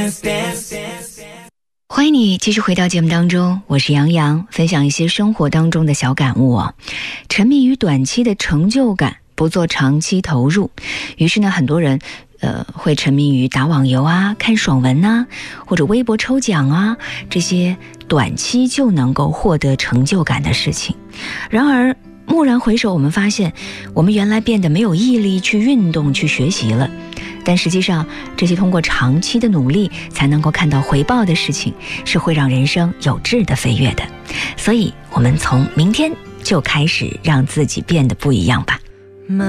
欢迎你继续回到节目当中，我是杨洋，分享一些生活当中的小感悟哦。沉迷于短期的成就感，不做长期投入，于是呢，很多人会沉迷于打网游啊、看爽文啊，或者微博抽奖啊，这些短期就能够获得成就感的事情。然而蓦然回首，我们发现我们原来变得没有毅力去运动、去学习了。但实际上，这些通过长期的努力才能够看到回报的事情，是会让人生有质的飞跃的。所以我们从明天就开始让自己变得不一样吧。